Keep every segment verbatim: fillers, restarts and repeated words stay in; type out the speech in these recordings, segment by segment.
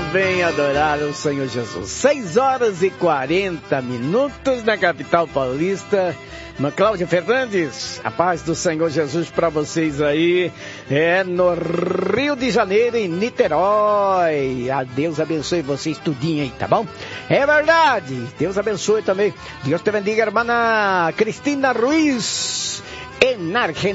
vem adorar o Senhor Jesus. seis horas e quarenta minutos na capital paulista. Uma Cláudia Fernandes, a paz do Senhor Jesus para vocês aí, é no Rio de Janeiro, em Niterói. A Deus abençoe vocês tudinho aí, tá bom? É verdade, Deus abençoe também. Deus te bendiga, irmã Cristina Ruiz, en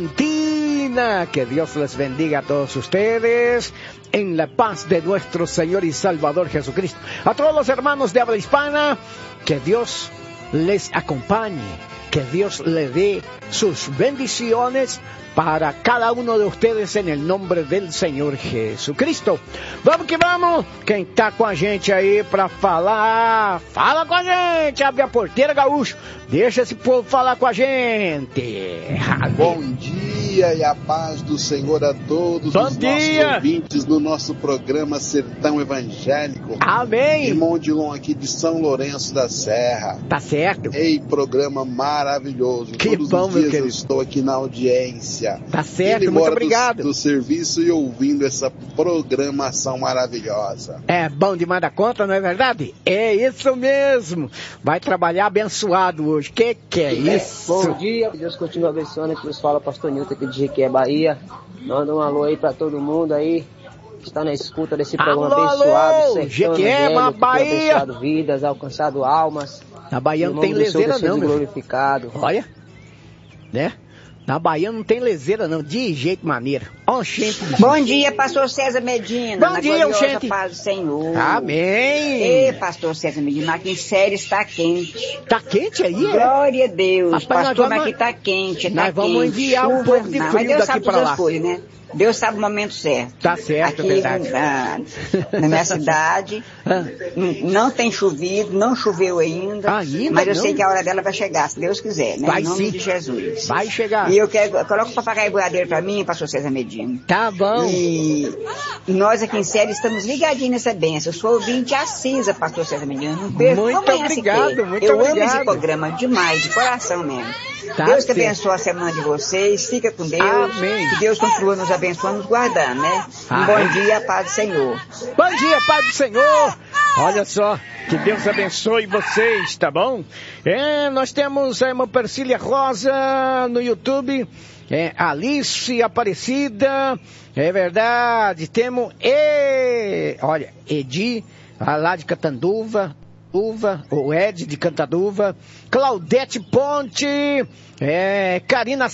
Argentina. Que Dios les bendiga a todos ustedes, en la paz de nuestro Señor y Salvador Jesucristo. A todos los hermanos de habla hispana, que Dios les acompañe, que Dios le dé sus bendiciones para cada uno de ustedes en el nombre del Senhor Jesucristo. Vamos que vamos! Quem tá com a gente aí para falar, fala com a gente! Abre a porteira, gaúcho! Deixa esse povo falar com a gente! Bom dia e a paz do Senhor a todos Bom os dia. nossos ouvintes do nosso programa Sertão Evangélico. Amém! Irmão Dilon aqui de São Lourenço da Serra. Tá certo? Ei, programa maravilhoso. Que Todos bom, os meu dias querido. eu estou aqui na audiência. Tá certo, Indo muito embora obrigado. Do, do serviço e ouvindo essa programação maravilhosa. É bom demais da conta, não é verdade? É isso mesmo. Vai trabalhar abençoado hoje. Que que é isso? Bom dia, Deus continua abençoando. Que nos fala Pastor Nilton aqui de Jequié, Bahia. Manda um alô aí pra todo mundo aí que está na escuta desse programa Alô, abençoado. alô, Sertão Jequié, Evangélico, uma que tem Bahia. abençoado vidas, alcançado almas. Na Bahia não Em tem nome do Senhor, leseira seja não, meu filho. glorificado. Olha, né? Na Bahia não tem leseira não, de jeito maneiro. Ó, gente. Bom dia, pastor César Medina. Bom na dia, gloriosa gente. paz do Senhor. Amém. Ei, pastor César Medina, aqui em Série está quente. Tá quente aí, é? Glória a Deus. Rapaz, nós pastor, vamos- mas aqui tá quente, tá nós vamos quente. enviar um Chuva, pouco de não, frio mas Deus daqui sabe pra todas lá. as coisas, né? Deus sabe o momento certo. Tá certo, aqui, é verdade. Na, na minha cidade, Ah. n- não tem chovido, não choveu ainda. Ainda mas eu não? sei que a hora dela vai chegar, se Deus quiser, né? Vai em nome sim. de Jesus. Vai chegar. E eu quero, coloca o papagaio boiadeiro pra mim, pastor César Medina. Tá bom. E nós aqui em Série estamos ligadinhos nessa bênção. Eu sou ouvinte assísua, pastor César Medina. Não perco Muito uma manhã obrigado, sequer. muito Eu obrigado. amo esse programa demais, de coração mesmo. Tá Deus te certo. abençoe a semana de vocês. Fica com Deus. Amém. Que Deus continue nos abençoando, nos guardando, né? Um Amém. bom dia, paz do Senhor. Bom dia, Pai do Senhor. Olha só, que Deus abençoe vocês, tá bom? É, nós temos a irmã Persília Rosa no YouTube. É, Alice Aparecida. É verdade. Temos, e, olha, Edi, lá de Catanduva. Uva, o Ed de Cantaduva, Claudete Ponte, é, Karina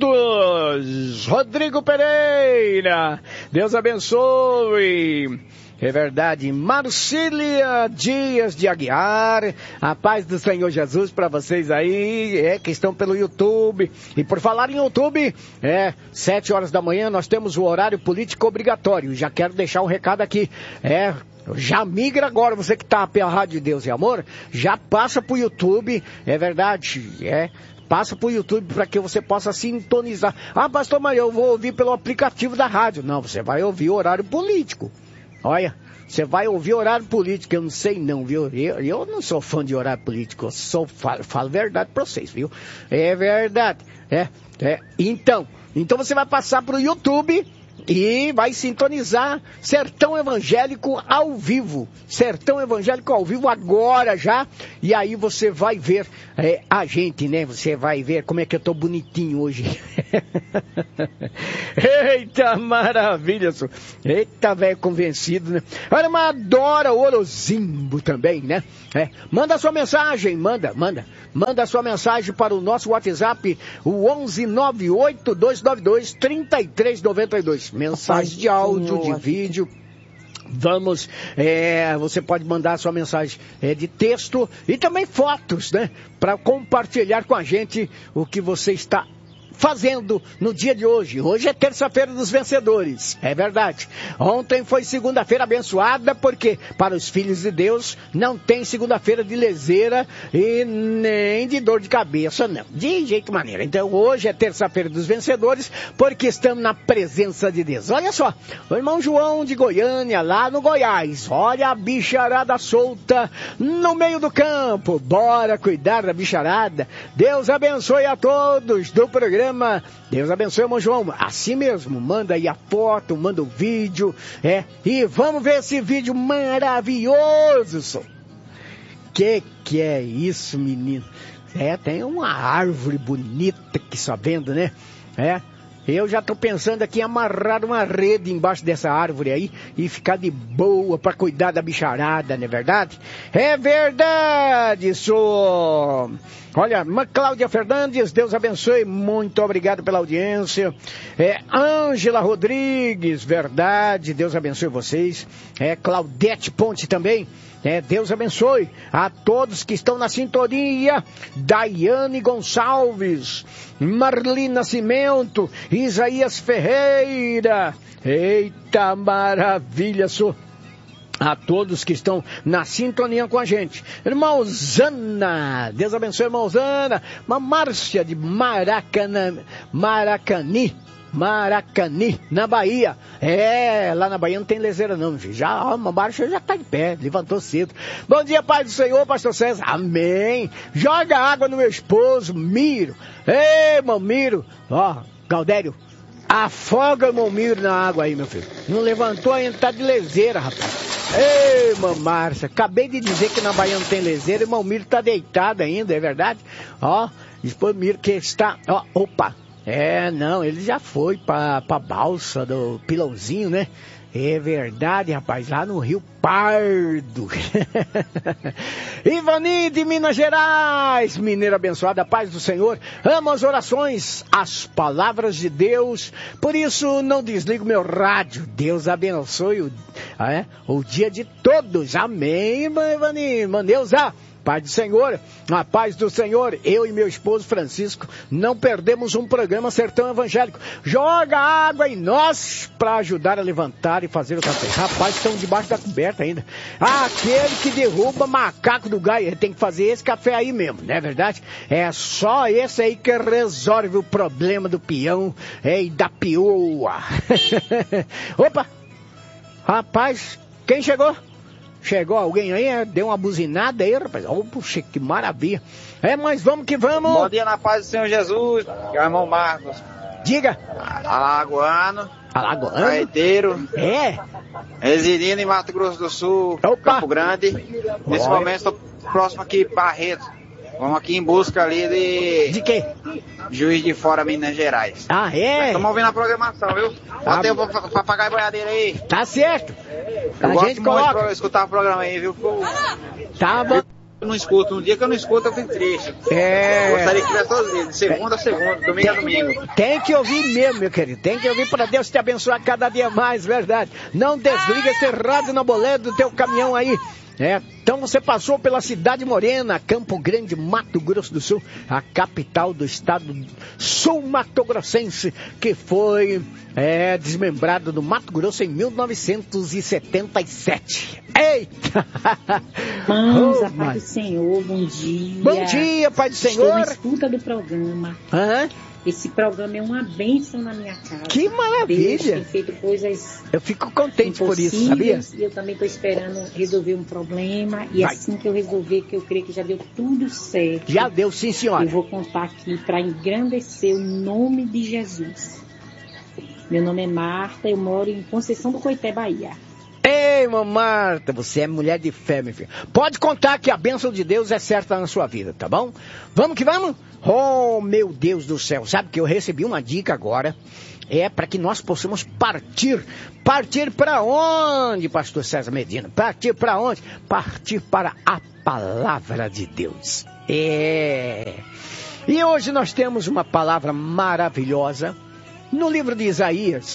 Santos, Rodrigo Pereira, Deus abençoe. É verdade, Marcília Dias de Aguiar, a paz do Senhor Jesus para vocês aí, é, que estão pelo YouTube. E por falar em YouTube, é, sete horas da manhã nós temos o horário político obrigatório. Já quero deixar um recado aqui, é, já migra agora, você que está pela Rádio Deus e Amor, já passa pro YouTube, é verdade, é, passa pro YouTube para que você possa sintonizar. Ah, pastor, mas eu vou ouvir pelo aplicativo da rádio. Não, você vai ouvir o horário político. Olha, você vai ouvir horário político, eu não sei não, viu? Eu, eu não sou fã de horário político, eu sou, falo, falo verdade para vocês, viu? É verdade, é, é, então, então você vai passar pro YouTube e vai sintonizar Sertão Evangélico ao vivo. Sertão Evangélico ao vivo agora já. E aí você vai ver é, a gente, né? Você vai ver como é que eu tô bonitinho hoje. Eita maravilha, só. Eita velho convencido, né? Olha, mas adora o Orozimbo também, né? É. Manda sua mensagem, manda, manda. Manda sua mensagem para o nosso WhatsApp, o onze nove oito dois nove dois três três nove dois. Mensagem de áudio, de vídeo. Vamos, é, você pode mandar sua mensagem é, de texto e também fotos, né? Para compartilhar com a gente o que você está fazendo no dia de hoje. Hoje é terça-feira dos vencedores, é verdade. Ontem foi segunda-feira abençoada, porque para os filhos de Deus não tem segunda-feira de leseira e nem de dor de cabeça, não. De jeito maneira. Então hoje é terça-feira dos vencedores, porque estamos na presença de Deus. Olha só, o irmão João de Goiânia, lá no Goiás. Olha a bicharada solta no meio do campo. Bora cuidar da bicharada. Deus abençoe a todos do programa programa. Deus abençoe, irmão João. Assim mesmo, manda aí a foto, manda o vídeo, é, e vamos ver esse vídeo maravilhoso, só. Que que é isso, menino? É, tem uma árvore bonita que só vendo, né? É, eu já tô pensando aqui em amarrar uma rede embaixo dessa árvore aí e ficar de boa pra cuidar da bicharada, não é verdade? É verdade, isso! Olha, Cláudia Fernandes, Deus abençoe, muito obrigado pela audiência. É, Ângela Rodrigues, verdade, Deus abençoe vocês. É, Claudete Ponte também. É, Deus abençoe a todos que estão na sintonia. Daiane Gonçalves, Marli Nascimento, Isaías Ferreira. Eita maravilha, sou. A todos que estão na sintonia com a gente. Irmãozana, Deus abençoe, irmãozana. Uma Márcia de Maracanã, Maracani. Maracani, na Bahia. É, lá na Bahia não tem leseira não, filho. Já, ó, uma marcha já tá de pé, levantou cedo. Bom dia, Pai do Senhor, pastor César. Amém. Joga água no meu esposo, Miro. Ei, irmão Miro. Ó, Galdério, afoga o irmão Miro na água aí, meu filho. Não levantou ainda, tá de leseira, rapaz. Ei, irmã Márcia, acabei de dizer que na Bahia não tem leseira, irmão Miro tá deitado ainda, é verdade? Ó, depois Miro que está, ó, opa. É, não, ele já foi pra, pra balsa do Pilãozinho, né? É verdade, rapaz, lá no Rio Pardo. Ivani de Minas Gerais, mineira abençoada, paz do Senhor, amo as orações, as palavras de Deus, por isso não desligo meu rádio. Deus abençoe o, é, o dia de todos. Amém, Ivani, Maneuza. Paz do Senhor, a paz do Senhor, eu e meu esposo Francisco não perdemos um programa Sertão Evangélico. Joga água em nós para ajudar a levantar e fazer o café. Rapaz, estão debaixo da coberta ainda. Aquele que derruba macaco do galho, ele tem que fazer esse café aí mesmo, não é verdade? É só esse aí que resolve o problema do peão é, e da pioa. Opa, rapaz, quem chegou? Chegou alguém aí, deu uma buzinada aí, rapaz. Oh, puxa, que maravilha. É, mas vamos que vamos. Bom dia na paz do Senhor Jesus, irmão Marcos. Diga. Alagoano. Alagoano? Caeteiro. É. Residindo em Mato Grosso do Sul, Opa. Campo Grande. Nesse Olha. momento estou próximo aqui, Barreto. Vamos aqui em busca ali de... De quê? Juiz de Fora, Minas Gerais. Ah, é? Estamos ouvindo a programação, viu? Ah, Botei o papagaio e boiadeiro aí. Tá certo. Eu A gosto gente muito coloca. de escutar o programa aí, viu? Eu Tá bom. não escuto. Um dia que eu não escuto, eu fico triste. É. Gostaria que tivesse todos os dias, de segunda a segunda, domingo a domingo. Tem que ouvir mesmo, meu querido. Tem que ouvir para Deus te abençoar cada dia mais, verdade. Não desliga esse rádio na boleta do teu caminhão aí. É, então você passou pela Cidade Morena, Campo Grande, Mato Grosso do Sul, a capital do estado sul-mato-grossense, que foi é, desmembrado do Mato Grosso em mil novecentos e setenta e sete. Eita! Mãos, Oh, a paz mãe. do Senhor, bom dia. Bom dia, Pai do Estou Senhor. na escuta do programa. Hã? Esse programa é uma bênção na minha casa. Que Deus maravilha! tem feito coisas Eu fico contente por isso, sabia? impossíveis e eu também estou esperando resolver um problema. E Vai. assim que eu resolver, que eu creio que já deu tudo certo, Já deu, sim, senhora. eu vou contar aqui para engrandecer o nome de Jesus. Meu nome é Marta, eu moro em Conceição do Coité, Bahia. Ei, irmã Marta, você é mulher de fé, meu filho. Pode contar que a bênção de Deus é certa na sua vida, tá bom? Vamos que vamos? Oh, meu Deus do céu. Sabe que eu recebi uma dica agora. É para que nós possamos partir. Partir para onde, pastor César Medina? Partir para onde? Partir para a palavra de Deus. É. E hoje nós temos uma palavra maravilhosa no livro de Isaías,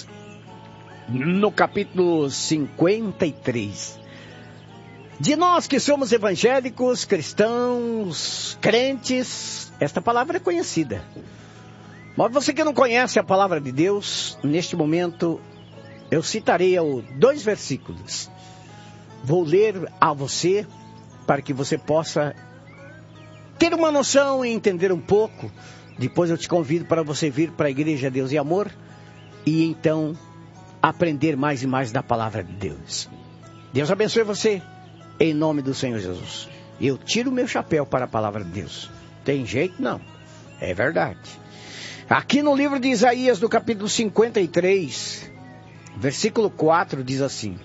no capítulo cinquenta e três. De nós que somos evangélicos, cristãos, crentes, esta palavra é conhecida. Mas você que não conhece a palavra de Deus, neste momento eu citarei dois versículos. Vou ler a você para que você possa ter uma noção e entender um pouco. Depois eu te convido para você vir para a Igreja Deus e Amor e então aprender mais e mais da palavra de Deus. Deus abençoe você, em nome do Senhor Jesus. Eu tiro o meu chapéu para a palavra de Deus. Tem jeito? Não. É verdade. Aqui no livro de Isaías, no capítulo cinquenta e três, versículo quatro, diz assim: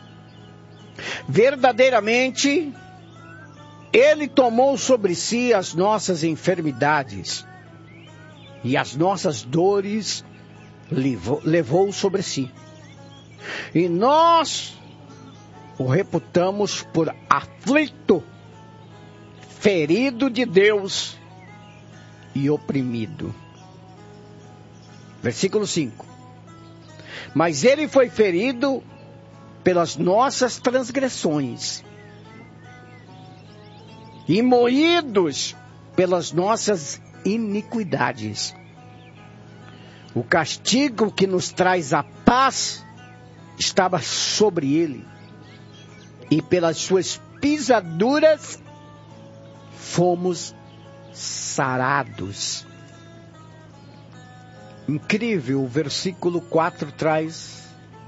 verdadeiramente, Ele tomou sobre si as nossas enfermidades e as nossas dores levou, levou sobre si. E nós o reputamos por aflito, ferido de Deus e oprimido. Versículo cinco. Mas ele foi ferido pelas nossas transgressões e moídos pelas nossas iniquidades. O castigo que nos traz a paz estava sobre ele, e pelas suas pisaduras fomos sarados. Incrível, o versículo quatro traz: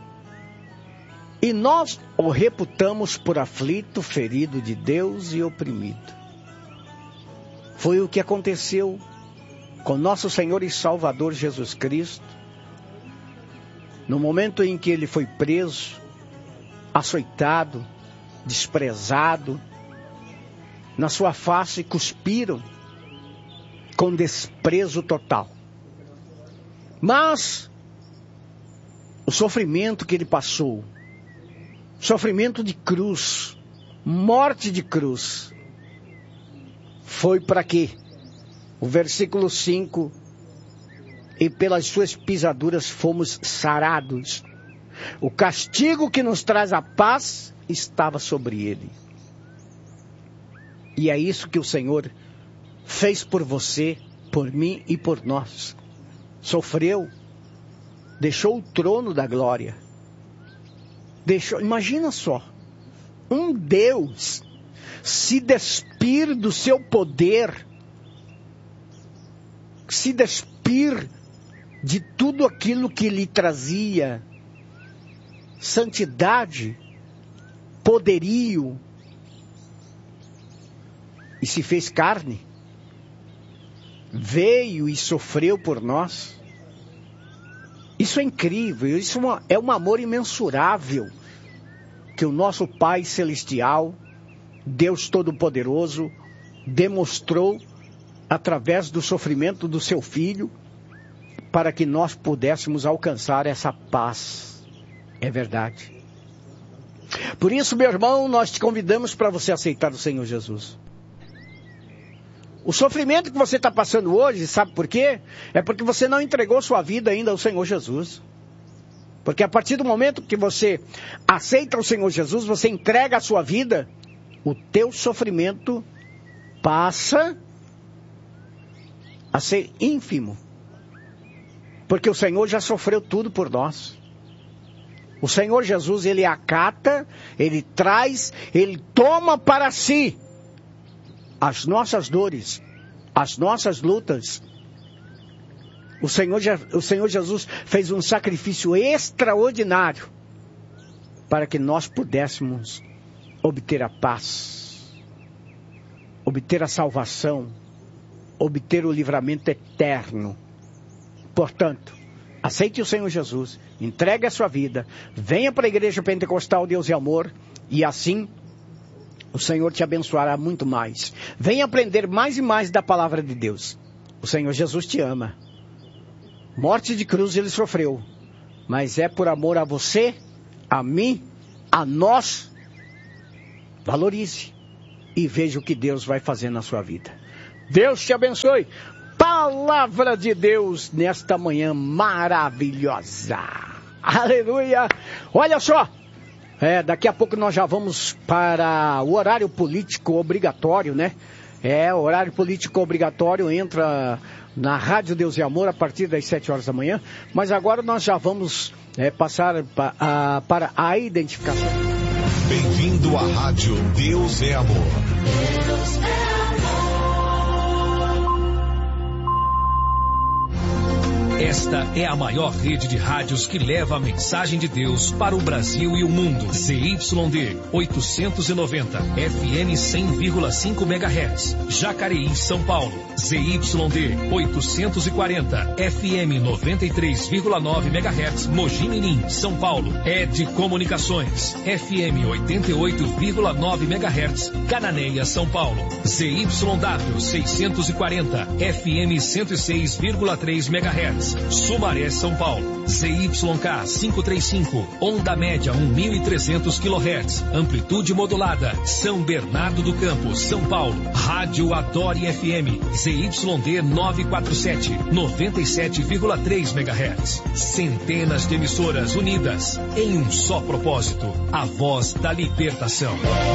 e nós o reputamos por aflito, ferido de Deus e oprimido. Foi o que aconteceu com nosso Senhor e Salvador Jesus Cristo, no momento em que ele foi preso, açoitado, desprezado, na sua face cuspiram com desprezo total. Mas o sofrimento que ele passou, sofrimento de cruz, morte de cruz, foi para quê? O versículo cinco: e pelas suas pisaduras fomos sarados. O castigo que nos traz a paz estava sobre ele. E é isso que o Senhor fez por você, por mim e por nós. Sofreu, deixou o trono da glória. Deixou, imagina só, um Deus se despir do seu poder, se despir de tudo aquilo que lhe trazia santidade, poderio, e se fez carne, veio e sofreu por nós. Isso é incrível, isso é um amor imensurável que o nosso Pai Celestial, Deus Todo-Poderoso, demonstrou através do sofrimento do seu Filho, para que nós pudéssemos alcançar essa paz. É verdade. Por isso, meu irmão, nós te convidamos para você aceitar o Senhor Jesus. O sofrimento que você está passando hoje, sabe por quê? É porque você não entregou sua vida ainda ao Senhor Jesus. Porque a partir do momento que você aceita o Senhor Jesus, você entrega a sua vida, o teu sofrimento passa a ser ínfimo. Porque o Senhor já sofreu tudo por nós. O Senhor Jesus, Ele acata, Ele traz, Ele toma para si as nossas dores, as nossas lutas. O Senhor, o Senhor Jesus fez um sacrifício extraordinário para que nós pudéssemos obter a paz, obter a salvação, obter o livramento eterno. Portanto, aceite o Senhor Jesus, entregue a sua vida, venha para a Igreja Pentecostal Deus e Amor, e assim o Senhor te abençoará muito mais. Venha aprender mais e mais da palavra de Deus. O Senhor Jesus te ama. Morte de cruz ele sofreu, mas é por amor a você, a mim, a nós. Valorize e veja o que Deus vai fazer na sua vida. Deus te abençoe. Palavra de Deus nesta manhã maravilhosa. Aleluia. Olha só. É, daqui a pouco nós já vamos para o horário político obrigatório, né? É, o horário político obrigatório entra na Rádio Deus e Amor a partir das sete horas da manhã. Mas agora nós já vamos é, passar pa, a, para a identificação. Bem-vindo à Rádio Deus é Amor. Deus é amor. Esta é a maior rede de rádios que leva a mensagem de Deus para o Brasil e o mundo. Z Y D oitocentos e noventa, F M cem vírgula cinco megahertz, Jacareí, São Paulo. Z Y D oitocentos e quarenta, F M noventa e três vírgula nove megahertz, Mogi Mirim, São Paulo. Ed Comunicações, F M oitenta e oito vírgula nove megahertz, Cananéia, São Paulo. Z Y W seiscentos e quarenta, F M cento e seis vírgula três megahertz, Sumaré, São Paulo. Z Y K quinhentos e trinta e cinco, onda média mil e trezentos quilohertz, amplitude modulada, São Bernardo do Campo, São Paulo. Rádio Adore F M, Z Y D novecentos e quarenta e sete, noventa e sete vírgula três megahertz. Centenas de emissoras unidas em um só propósito, a voz da libertação.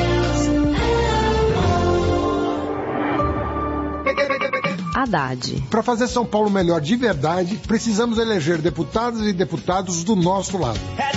Haddad. Para fazer São Paulo melhor de verdade, precisamos eleger deputadas e deputados do nosso lado.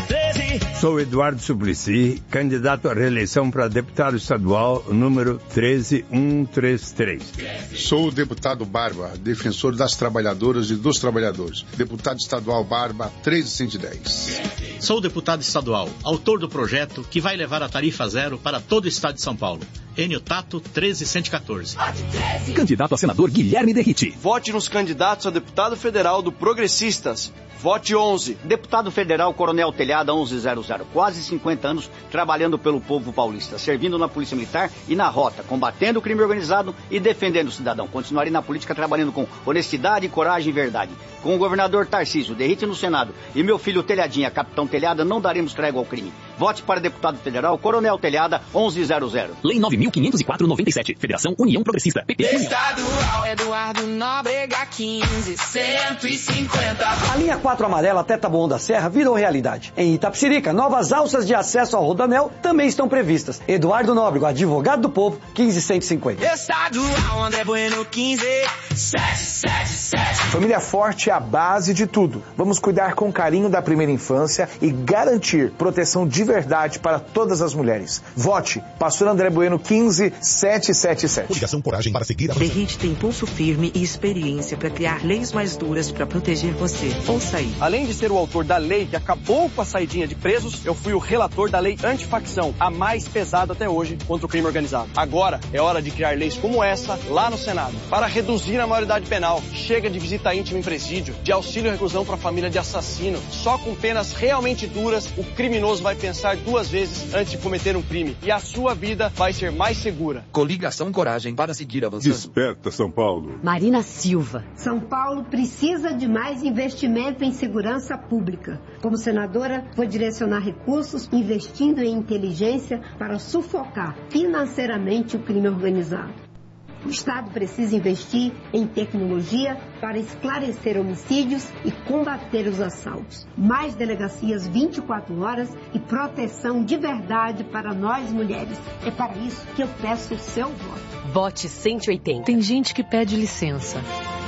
Sou Eduardo Suplicy, candidato à reeleição para deputado estadual número treze mil cento e trinta e três. Sou o deputado Barba, defensor das trabalhadoras e dos trabalhadores. Deputado estadual Barba, treze mil cento e dez. Sou o deputado estadual, autor do projeto que vai levar a tarifa zero para todo o estado de São Paulo. Enio Tato, treze mil cento e quatorze. Candidato a senador Guilherme Derrite. Vote nos candidatos a deputado federal do Progressistas. Vote onze. Deputado federal Coronel Telhada onze zero zero. Quase cinquenta anos trabalhando pelo povo paulista, servindo na Polícia Militar e na Rota, combatendo o crime organizado e defendendo o cidadão. Continuarei na política trabalhando com honestidade, coragem e verdade. Com o governador Tarcísio, Derrite no Senado e meu filho Telhadinha, capitão Telhada, não daremos trégua ao crime. Vote para deputado federal Coronel Telhada onze zero zero. Lei nove mil quinhentos e quatro, noventa e sete. Federação União Progressista. P P. Estadual Eduardo Nóbrega quinze cento e cinquenta. A linha quatro amarela até Taboão da Serra virou realidade. Em Itapecerica, novas alças de acesso ao Rodanel também estão previstas. Eduardo Nóbrega, advogado do povo, quinze cento e cinquenta. Estadual André Bueno quinze sete sete sete. Família forte é a base de tudo. Vamos cuidar com carinho da primeira infância e garantir proteção de verdade para todas as mulheres. Vote Pastor André Bueno quinze sete sete sete. Ligação Coragem para seguir a Derrite tem pulso firme e experiência para criar leis mais duras para proteger você. Ouça aí. Além de ser o autor da lei que acabou com a saidinha de presos, eu fui o relator da lei antifacção, a mais pesada até hoje contra o crime organizado. Agora é hora de criar leis como essa lá no Senado, para reduzir a maioridade penal. Chega de visita íntima em presídio, de auxílio e reclusão para família de assassino. Só com penas realmente duras, o criminoso vai pensar duas vezes antes de cometer um crime. E a sua vida vai ser mais segura. Coligação Coragem para seguir avançando. Desperta, São Paulo. Marina Silva. São Paulo precisa de mais investimento em segurança pública. Como senadora, vou direcionar recursos investindo em inteligência para sufocar financeiramente o crime organizado. O Estado precisa investir em tecnologia para esclarecer homicídios e combater os assaltos. Mais delegacias vinte e quatro horas e proteção de verdade para nós mulheres. É para isso que eu peço o seu voto. Vote cento e oitenta. Tem gente que pede licença.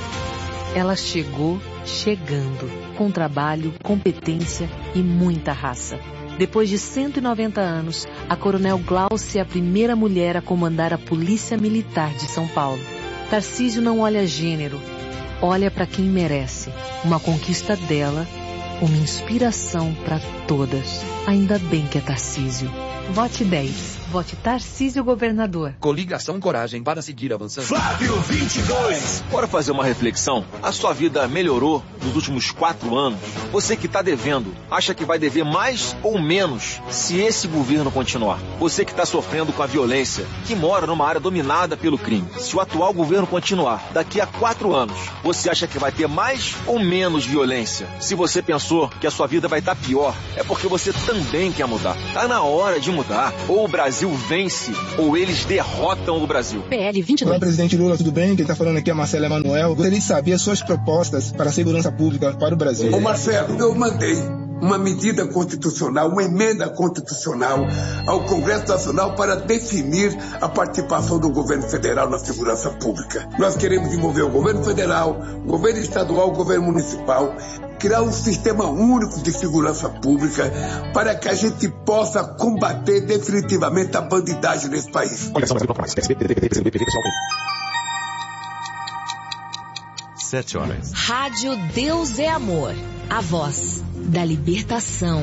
Ela chegou chegando, com trabalho, competência e muita raça. Depois de cento e noventa anos, a Coronel Glaucia é a primeira mulher a comandar a Polícia Militar de São Paulo. Tarcísio não olha gênero, olha para quem merece. Uma conquista dela, uma inspiração para todas. Ainda bem que é Tarcísio. Vote dez. Vote Tarcísio Governador. Coligação Coragem para seguir avançando. Flávio vinte e dois. Bora fazer uma reflexão? A sua vida melhorou nos últimos quatro anos? Você que está devendo, acha que vai dever mais ou menos se esse governo continuar? Você que está sofrendo com a violência, que mora numa área dominada pelo crime, se o atual governo continuar, daqui a quatro anos, você acha que vai ter mais ou menos violência? Se você pensou que a sua vida vai estar pior, é porque você também quer mudar. Tá na hora de mudar. Ou o Brasil vence, ou eles derrotam o Brasil. P L vinte e dois. Olá, presidente Lula, tudo bem? Quem está falando aqui é Marcelo Emanuel. Gostaria de saber as suas propostas para a segurança pública para o Brasil. Ô Marcelo, eu mandei uma medida constitucional, uma emenda constitucional ao Congresso Nacional para definir a participação do governo federal na segurança pública. Nós queremos envolver o governo federal, o governo estadual, o governo municipal, criar um sistema único de segurança pública para que a gente possa combater definitivamente a bandidagem nesse país. dezessete horas. Rádio Deus é Amor, a voz da libertação.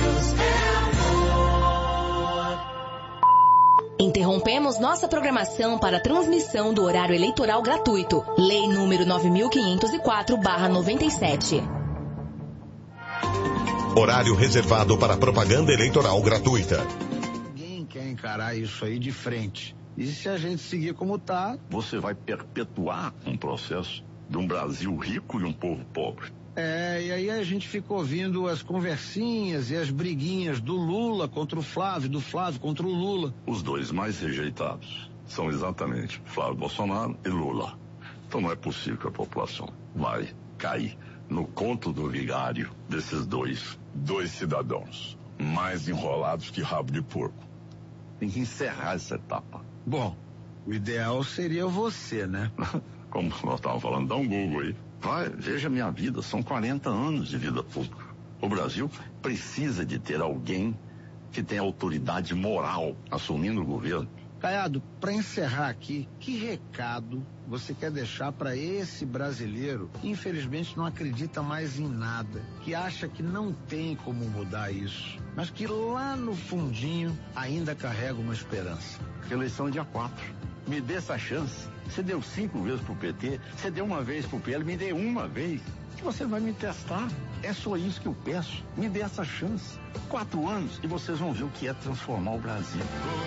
Interrompemos nossa programação para transmissão do horário eleitoral gratuito. Lei número nove mil quinhentos e quatro barra noventa e sete. Horário reservado para propaganda eleitoral gratuita. Ninguém quer encarar isso aí de frente. E se a gente seguir como tá, você vai perpetuar um processo de um Brasil rico e um povo pobre. É, e aí a gente fica ouvindo as conversinhas e as briguinhas do Lula contra o Flávio, do Flávio contra o Lula. Os dois mais rejeitados são exatamente Flávio Bolsonaro e Lula. Então não é possível que a população vai cair no conto do vigário desses dois, dois cidadãos mais enrolados que rabo de porco. Tem que encerrar essa etapa. Bom, o ideal seria você, né? Como nós estávamos falando, dá um Google aí. Vai, veja a minha vida, são quarenta anos de vida pública. O Brasil precisa de ter alguém que tenha autoridade moral assumindo o governo. Caiado, para encerrar aqui, que recado você quer deixar para esse brasileiro que infelizmente não acredita mais em nada, que acha que não tem como mudar isso, mas que lá no fundinho ainda carrega uma esperança? Eleição é dia quatro. Me dê essa chance. Você deu cinco vezes pro P T, você deu uma vez pro P L, me dê uma vez. Que você vai me testar. É só isso que eu peço. Me dê essa chance. Quatro anos e vocês vão ver o que é transformar o Brasil.